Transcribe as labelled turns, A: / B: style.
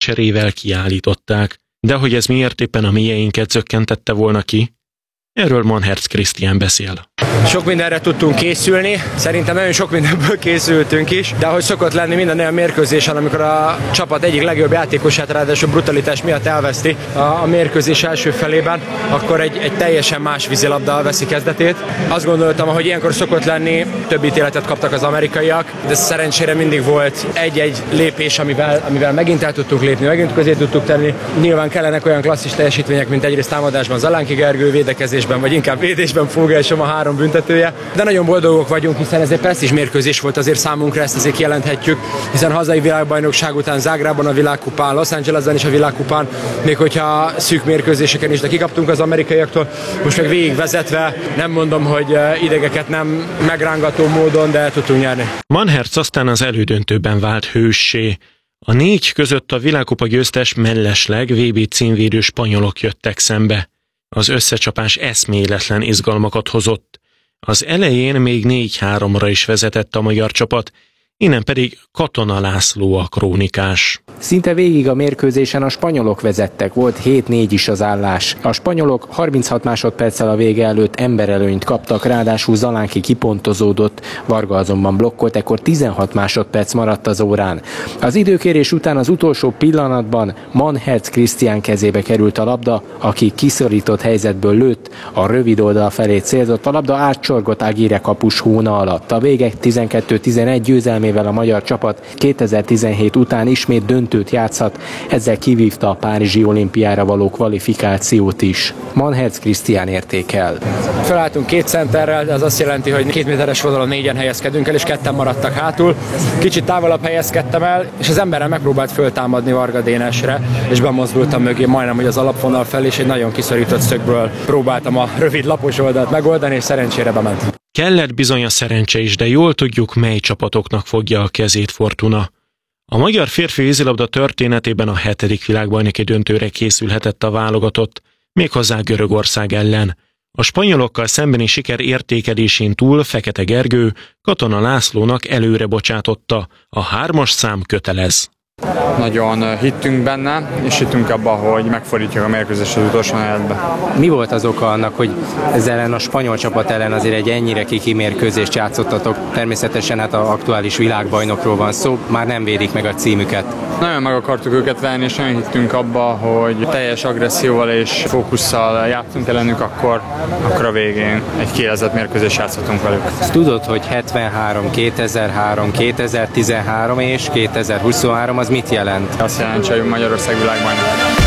A: cserével kiállították. De hogy ez miért éppen a mieinket zökkentette volna ki? Erről Manherz Krisztián beszél.
B: Sok mindenre tudtunk készülni, szerintem nagyon sok mindenből készültünk is, de ahogy szokott lenni minden olyan mérkőzésen, amikor a csapat egyik legjobb játékosát ráadásul brutalitás miatt elveszti a mérkőzés első felében, akkor egy teljesen más vízilabda veszi kezdetét. Azt gondoltam, hogy ilyenkor szokott lenni, több ítéletet kaptak az amerikaiak, de szerencsére mindig volt egy-egy lépés, amivel megint el tudtuk lépni, megint közé tudtuk tenni. Nyilván kellenek olyan klasszis teljesítmények, mint egyrészt támadásban Zalánki Gergő, védekezésben, vagy inkább védésben Fogelsom a 3 büntetője, de nagyon boldogok vagyunk, hiszen ez egy presztízs mérkőzés volt azért számunkra, ezt azért kijelenthetjük, hiszen hazai világbajnokság után Zágrában a világkupán, Los Angelesben is a világkupán, még hogyha szűk mérkőzéseken is, de kikaptunk az amerikaiaktól, most meg végigvezetve, nem mondom, hogy idegeket nem megrángató módon, de tudtunk nyerni.
A: Manherz aztán az elődöntőben vált hőssé. A 4 között a világkupa győztes mellesleg VB címvédő spanyolok jöttek szembe. Az összecsapás eszméletlen izgalmakat hozott. Az elején még 4-3-ra is vezetett a magyar csapat, innen pedig Katona László a krónikás.
C: Szinte végig a mérkőzésen a spanyolok vezettek, volt 7-4 is az állás. A spanyolok 36 másodperccel a vége előtt emberelőnyt kaptak, ráadásul Zalánki kipontozódott, Varga azonban blokkolt, ekkor 16 másodperc maradt az órán. Az időkérés után az utolsó pillanatban Manherz Krisztián kezébe került a labda, aki kiszorított helyzetből lőtt, a rövid oldal felé célzott, a labda átcsorgott Aguirre kapus hóna alatt. A vége 12-11 győzelmével a magyar csapat 2017 után ismét döntőt játszhat, ezzel kivívta a párizsi olimpiára való kvalifikációt is. Manherz Krisztián értékel.
B: Felálltunk 2 centerrel, de az azt jelenti, hogy 2 méteres vonalon 4-en helyezkedünk el, és 2-en maradtak hátul. Kicsit távolabb helyezkedtem el, és az emberrel megpróbált föltámadni Varga Dénesre, és bemozdultam mögé majdnem, hogy az alapvonal fel, és egy nagyon kiszorított szögből próbáltam a rövid lapos oldalt megoldani, és szerencsére bement.
A: Kellett bizony a szerencse is, de jól tudjuk, mely csapatoknak fogja a kezét Fortuna. A magyar férfi vízilabda történetében a 7. világbajnoki döntőre készülhetett a válogatott, méghozzá Görögország ellen. A spanyolokkal szembeni siker értékelésén túl Fekete Gergő Katona Lászlónak előre bocsátotta, a 3-as szám kötelez.
D: Nagyon hittünk benne, és hittünk abba, hogy megfordítjuk a mérkőzést az utolsó negyedbe.
C: Mi volt az oka annak, hogy ez ellen a spanyol csapat ellen azért egy ennyire kiki mérkőzést játszottatok? Természetesen hát az aktuális világbajnokról van szó, már nem védik meg a címüket.
D: Nagyon meg akartuk őket venni, és nagyon hittünk abba, hogy teljes agresszióval és fókusszal játszunk ellenük, akkor a végén egy kiélezett mérkőzést játszhatunk velük.
C: Ezt tudod, hogy 73, 2003, 2013 és 2023 az mit jelent?
D: Azt jelenti, hogy Magyarország világbajnok.